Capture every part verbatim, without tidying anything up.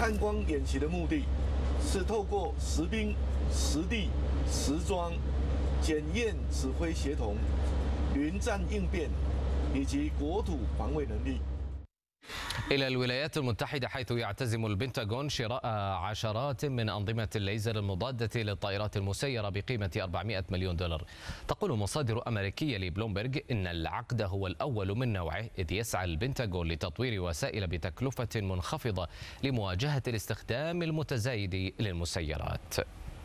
探光演习的目的是透过实兵、实地、实装检验指挥协同、云战应变以及国土防卫能力。 إلى الولايات المتحدة، حيث يعتزم البنتاغون شراء عشرات من أنظمة الليزر المضادة للطائرات المسيرة بقيمة أربعمائة مليون دولار. تقول مصادر أمريكية لبلومبرج إن العقد هو الأول من نوعه، إذ يسعى البنتاغون لتطوير وسائل بتكلفة منخفضة لمواجهة الاستخدام المتزايد للمسيرات.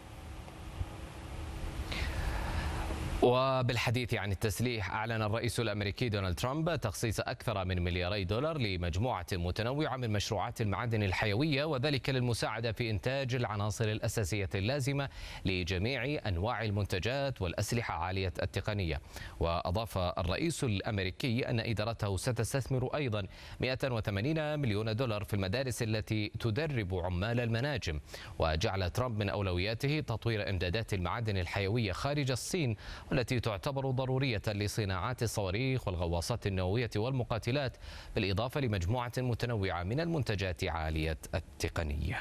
وبالحديث عن التسليح، أعلن الرئيس الأمريكي دونالد ترامب تخصيص أكثر من ملياري دولار لمجموعة متنوعة من مشروعات المعادن الحيوية، وذلك للمساعدة في إنتاج العناصر الأساسية اللازمة لجميع أنواع المنتجات والأسلحة عالية التقنية. وأضاف الرئيس الأمريكي أن إدارته ستستثمر أيضا مئة وثمانين مليون دولار في المدارس التي تدرب عمال المناجم. وجعل ترامب من أولوياته تطوير إمدادات المعادن الحيوية خارج الصين، والتي تعتبر ضرورية لصناعات الصواريخ والغواصات النووية والمقاتلات، بالإضافة لمجموعة متنوعة من المنتجات عالية التقنية.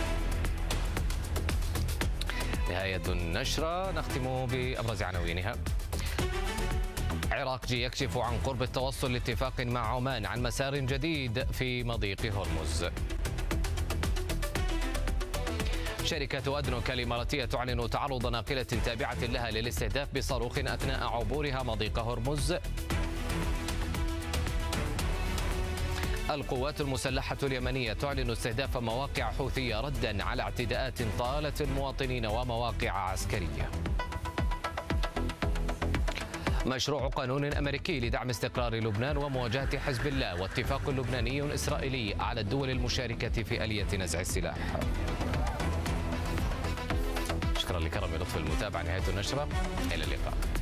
نهاية النشرة، نختم بأبرز عناوينها. عراقجي يكشف عن قرب التوصل لاتفاق مع عمان عن مسار جديد في مضيق هرمز. شركة أدنوك الإماراتية تعلن تعرض ناقلة تابعة لها للاستهداف بصاروخ أثناء عبورها مضيق هرمز. القوات المسلحة اليمنية تعلن استهداف مواقع حوثية ردا على اعتداءات طالت المواطنين ومواقع عسكرية. مشروع قانون أمريكي لدعم استقرار لبنان ومواجهة حزب الله، واتفاق لبناني إسرائيلي على الدول المشاركة في آلية نزع السلاح. شكرا لكرم لطف المتابعة. نهاية النشرة، إلى اللقاء.